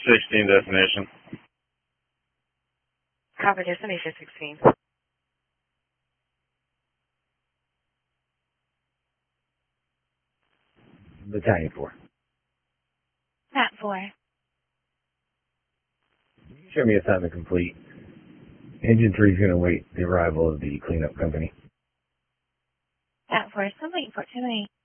16 destination. Copy, destination 16. Battalion 4. Pat 4. Show me assignment complete. Engine 3 is going to wait the arrival of the cleanup company. Pat 4, still waiting for 2-8.